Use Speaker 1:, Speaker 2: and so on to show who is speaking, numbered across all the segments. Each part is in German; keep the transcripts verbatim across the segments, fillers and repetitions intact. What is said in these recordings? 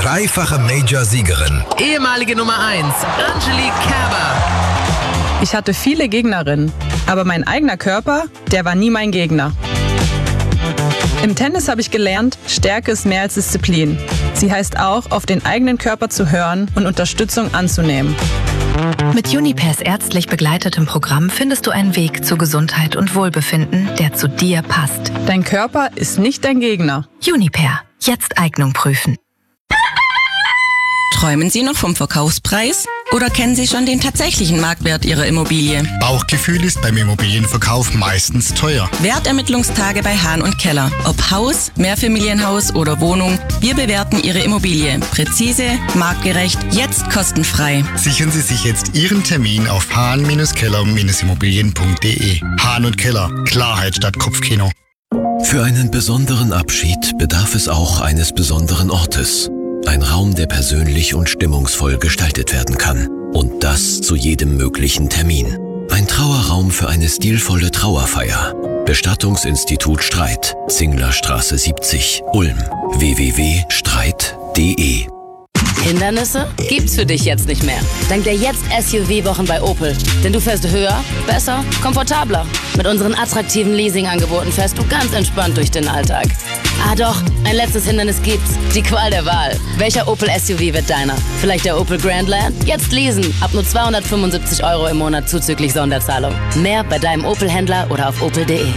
Speaker 1: dreifache Major-Siegerin.
Speaker 2: Ehemalige Nummer eins, Angelique Kerber.
Speaker 3: Ich hatte viele Gegnerinnen, aber mein eigener Körper, der war nie mein Gegner. Im Tennis habe ich gelernt, Stärke ist mehr als Disziplin. Sie heißt auch, auf den eigenen Körper zu hören und Unterstützung anzunehmen.
Speaker 4: Mit Junipers ärztlich begleitetem Programm findest du einen Weg zu Gesundheit und Wohlbefinden, der zu dir passt.
Speaker 3: Dein Körper ist nicht dein Gegner.
Speaker 4: Juniper. Jetzt Eignung prüfen.
Speaker 5: Träumen Sie noch vom Verkaufspreis? Oder kennen Sie schon den tatsächlichen Marktwert Ihrer Immobilie?
Speaker 6: Bauchgefühl ist beim Immobilienverkauf meistens teuer.
Speaker 5: Wertermittlungstage bei Hahn und Keller. Ob Haus, Mehrfamilienhaus oder Wohnung, wir bewerten Ihre Immobilie. Präzise, marktgerecht, jetzt kostenfrei.
Speaker 6: Sichern Sie sich jetzt Ihren Termin auf hahn Keller Immobilien punkt de. Hahn und Keller. Klarheit statt Kopfkino.
Speaker 7: Für einen besonderen Abschied bedarf es auch eines besonderen Ortes. Ein Raum, der persönlich und stimmungsvoll gestaltet werden kann. Und das zu jedem möglichen Termin. Ein Trauerraum für eine stilvolle Trauerfeier. Bestattungsinstitut Streit, Zinglerstraße siebzig, Ulm. w w w punkt streit punkt de.
Speaker 8: Hindernisse gibt's für dich jetzt nicht mehr. Dank der Jetzt S U V-Wochen bei Opel. Denn du fährst höher, besser, komfortabler. Mit unseren attraktiven Leasingangeboten fährst du ganz entspannt durch den Alltag. Ah doch, ein letztes Hindernis gibt's. Die Qual der Wahl. Welcher Opel S U V wird deiner? Vielleicht der Opel Grandland? Jetzt leasen. Ab nur zweihundertfünfundsiebzig Euro im Monat zuzüglich Sonderzahlung. Mehr bei deinem Opel-Händler oder auf opel punkt de.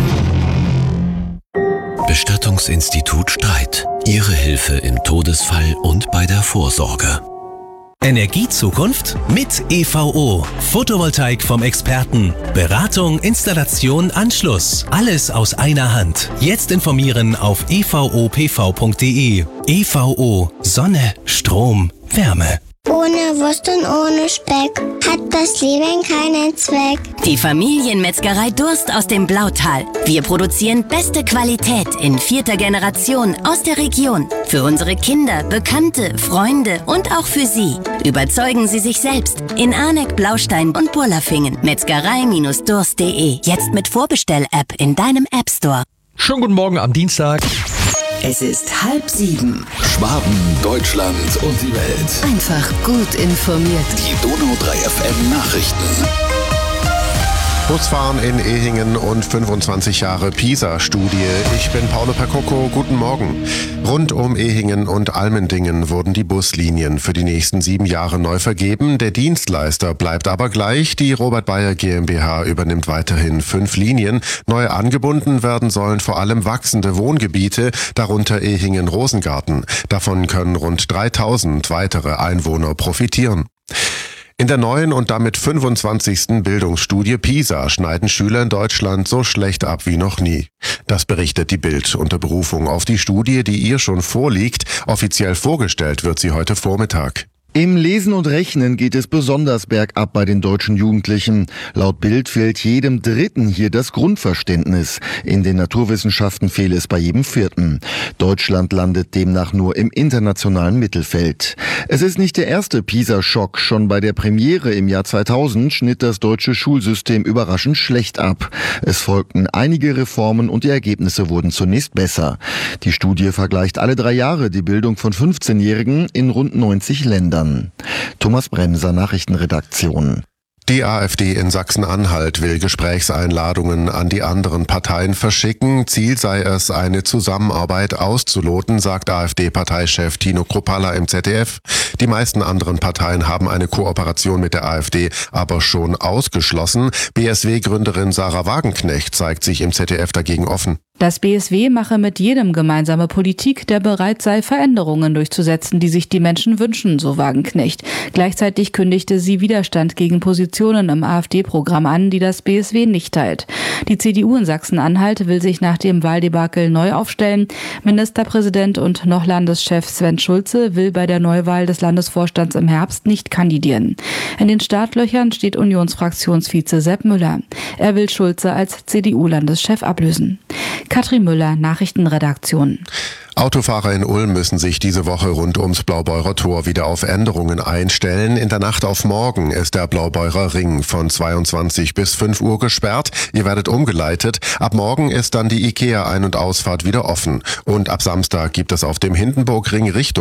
Speaker 7: Bestattungsinstitut Streit. Ihre Hilfe im Todesfall und bei der Vorsorge.
Speaker 9: Energiezukunft mit E V O. Photovoltaik vom Experten. Beratung, Installation, Anschluss. Alles aus einer Hand. Jetzt informieren auf e v o p v punkt de. E V O. Sonne, Strom, Wärme.
Speaker 10: Ohne Wurst und ohne Speck hat das Leben keinen Zweck.
Speaker 11: Die Familienmetzgerei Durst aus dem Blautal. Wir produzieren beste Qualität in vierter Generation aus der Region. Für unsere Kinder, Bekannte, Freunde und auch für Sie. Überzeugen Sie sich selbst in Arneck, Blaustein und Burlafingen. Metzgerei Durst punkt de. Jetzt mit Vorbestell-App in deinem App Store.
Speaker 12: Schönen guten Morgen am Dienstag.
Speaker 13: Es ist halb sieben.
Speaker 14: Schwaben, Deutschland und die Welt.
Speaker 13: Einfach gut informiert.
Speaker 14: Die Donau drei F M Nachrichten.
Speaker 15: Busfahren in Ehingen und fünfundzwanzig Jahre PISA-Studie. Ich bin Paolo Percocco, guten Morgen. Rund um Ehingen und Almendingen wurden die Buslinien für die nächsten sieben Jahre neu vergeben. Der Dienstleister bleibt aber gleich. Die Robert Bayer GmbH übernimmt weiterhin fünf Linien. Neu angebunden werden sollen vor allem wachsende Wohngebiete, darunter Ehingen-Rosengarten. Davon können rund dreitausend weitere Einwohner profitieren. In der neuen und damit fünfundzwanzigsten Bildungsstudie PISA schneiden Schüler in Deutschland so schlecht ab wie noch nie. Das berichtet die Bild unter Berufung auf die Studie, die ihr schon vorliegt. Offiziell vorgestellt wird sie heute Vormittag.
Speaker 16: Im Lesen und Rechnen geht es besonders bergab bei den deutschen Jugendlichen. Laut Bild fehlt jedem Dritten hier das Grundverständnis. In den Naturwissenschaften fehle es bei jedem Vierten. Deutschland landet demnach nur im internationalen Mittelfeld. Es ist nicht der erste PISA-Schock. Schon bei der Premiere im Jahr zweitausend schnitt das deutsche Schulsystem überraschend schlecht ab. Es folgten einige Reformen und die Ergebnisse wurden zunächst besser. Die Studie vergleicht alle drei Jahre die Bildung von fünfzehnjährigen in rund neunzig Ländern. Thomas Bremser, Nachrichtenredaktion.
Speaker 15: Die AfD in Sachsen-Anhalt will Gesprächseinladungen an die anderen Parteien verschicken. Ziel sei es, eine Zusammenarbeit auszuloten, sagt AfD-Parteichef Tino Kruppalla im Z D F. Die meisten anderen Parteien haben eine Kooperation mit der AfD aber schon ausgeschlossen. B S W-Gründerin Sarah Wagenknecht zeigt sich im Z D F dagegen offen.
Speaker 17: Das B S W mache mit jedem gemeinsame Politik, der bereit sei, Veränderungen durchzusetzen, die sich die Menschen wünschen, so Wagenknecht. Gleichzeitig kündigte sie Widerstand gegen Positionen im AfD-Programm an, die das B S W nicht teilt. Die C D U in Sachsen-Anhalt will sich nach dem Wahldebakel neu aufstellen. Ministerpräsident und noch Landeschef Sven Schulze will bei der Neuwahl des Landesvorstands im Herbst nicht kandidieren. In den Startlöchern steht Unionsfraktionsvize Sepp Müller. Er will Schulze als C D U-Landeschef ablösen. Katrin Müller, Nachrichtenredaktion.
Speaker 15: Autofahrer in Ulm müssen sich diese Woche rund ums Blaubeurer Tor wieder auf Änderungen einstellen. In der Nacht auf morgen ist der Blaubeurer Ring von zweiundzwanzig bis fünf Uhr gesperrt. Ihr werdet umgeleitet. Ab morgen ist dann die IKEA-Ein- und Ausfahrt wieder offen. Und ab Samstag gibt es auf dem Hindenburgring Richtung